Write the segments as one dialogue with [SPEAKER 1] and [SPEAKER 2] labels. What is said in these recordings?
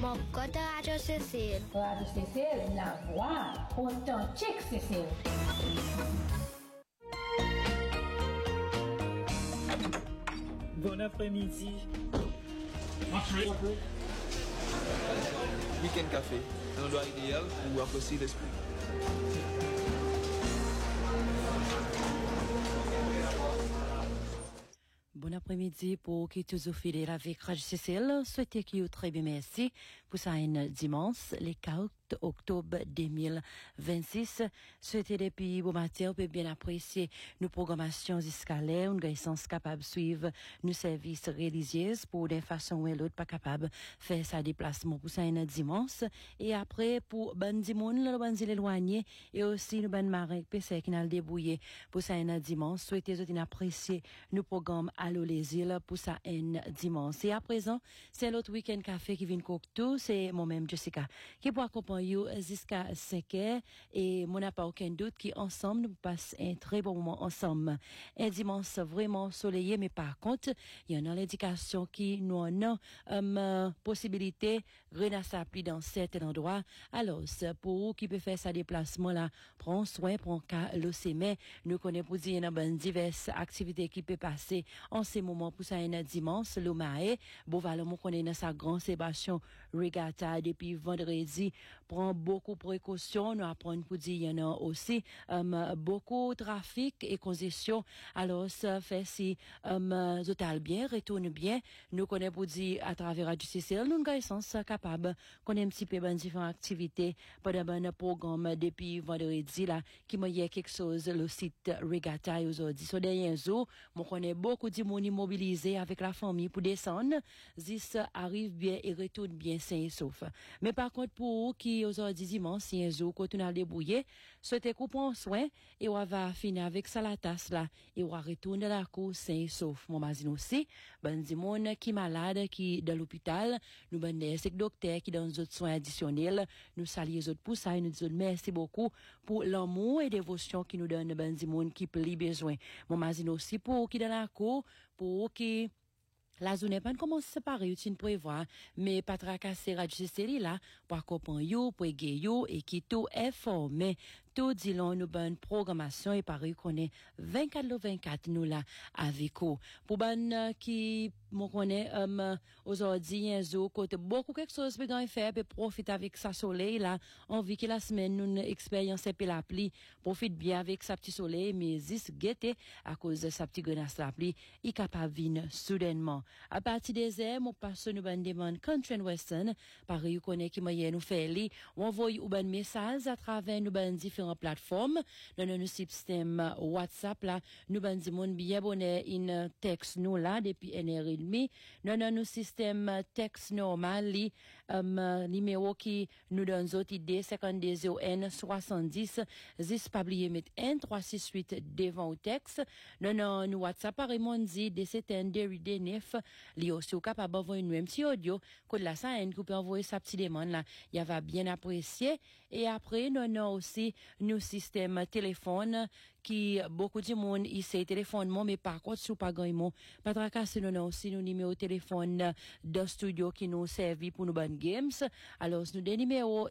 [SPEAKER 1] Mon côté Radio Cécile.
[SPEAKER 2] Radio Cécile, la voix authentique Cécile.
[SPEAKER 3] Bon après-midi.
[SPEAKER 4] Entrez. Week-end café, un endroit idéal pour apprécier l'esprit.
[SPEAKER 5] Bon après-midi pour qui toujours fidèle avec Radio Cécile. Souhaitez qu'il y ait très bien merci pour ça un dimanche, les 4 octobre 2026. Souhaitez depuis bon matin, on peut bien apprécier nos programmations escalaires, on est sens capable de suivre nos services religieux pour des façons ou l'autre pas capable faire sa déplacement pour ça un dimanche. Et après, pour ban dimon, le ban éloigné, et aussi nous ban marek PC qui n'a le débrouillé pour ça un dimanche. Souhaitez aussi apprécier nos programmes Allo les îles pour ça un dimanche. Et à présent, c'est l'autre week-end café qui vient Cocteau, c'est moi-même Jessica qui pour accompagner jusqu'à 5h et mon n'a pas aucun doute qu'ensemble nous passons un très bon moment ensemble. Un dimanche vraiment soleillé, mais par contre, il y en a l'indication qui nous en a possibilité de s'appliquer dans certains endroits. Alors, pour qui peut faire sa déplacement là, prends soin, prends cas le mais nous connaissons pour dire diverses activités qui peut passer en ces moments pour ça un dimanche, le maé, bon valeur mon connaît dans sa grande Sébastien regatta depuis vendredi, prend beaucoup de précautions, nous apprenons pour dire il y en a aussi beaucoup de trafic et congestion. Alors ça fait si total bien, retourne bien, nous connaissons pour dire à travers Radio Cécile, nous sommes capables qu'on ait un petit peu de différentes activités pendant un programme depuis vendredi là qui m'a y a quelque chose le site regatta aujourd'hui. So dernier jour, moi connais beaucoup de monde mobilisé avec la famille pour descendre, this arrive bien et retourne bien sain et sauf. Mais par contre pour qui aujourd'hui dimanche, si un jour quand on a débrouillé, souhaitez qu'on prenne soin et on va finir avec ça la tasse là et on va retourner la cour sain et sauf. Mon mazine aussi, ben du monde qui malade, qui dans l'hôpital, nous ben des docteurs qui dans d'autres soins additionnels, nous saluons les autres pour ça et nous disons merci beaucoup pour l'amour et dévotion qui nous donne ben du monde qui plus besoin. Mon mazine aussi pour qui dans la cour, pour qui la zone pas comment se séparer utile pour voir mais pas tracasser Radio Cécile là pour accompagner yo pour aider yo et qui tout est formé tout dit l'on nous bonne programmation et pareil qu'on est 24/24 nous là avec vous pour ban qui mon connaît aujourd'hui un jour côté beaucoup quelque chose peut gagner faire peut profiter avec sa soleil là envie que la semaine nous expérience et la pluie profite bien avec sa petit soleil mais zis guetter à cause de sa petit grenasse la pluie il capable venir soudainement à partir des heures mon passe nous ban demande country and western pareil connaît qui moyen nous faire li on envoie ou ban message à travers nous ban différentes plateformes dans nos système WhatsApp là nous ban di monde bien abonné in texte nous là depuis NRI non nos système texte normal li numéro qui nous donne autres idées 52 N 70 10 pas oublier mettre N368 devant au texte non nous WhatsApp par Raimondi de certaines de 9 li aussi capable d'envoyer une même petit audio que la ça en peut envoyer sa petite demande là il va bien apprécier et après non aussi nous système téléphone qui beaucoup de monde ici téléphone mais par contre sous pas gagnant pas tracasser non aussi nos numéro téléphone de studio qui nous servi pour nos bonnes games alors nous des numéro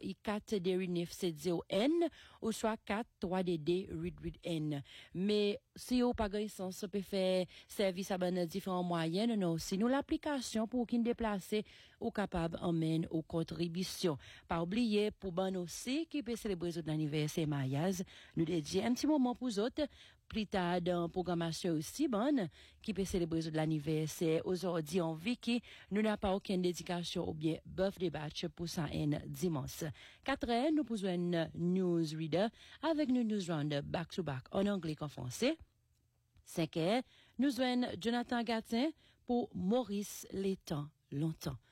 [SPEAKER 5] 4-970N ou soit 4-3DD-8-8N mais si vous pas gagne sens peut faire service à ben différents moyens non aussi nous l'application pour qui déplacer ou capable emmène aux contributions pas oublier pour ben aussi qui peut célébrer son anniversaire mariage nous dédier un petit moment pour autres plus tard dans programmation aussi bonne qui peut célébrer l'anniversaire aujourd'hui en Vicky nous n'a pas aucune dédication ou bien birthday batch pour ça un dimanche 4h nous posons une newsreader avec nos news round back to back en anglais qu'en français 5h nous joignons Jonathan Gatin pour Maurice les temps longtemps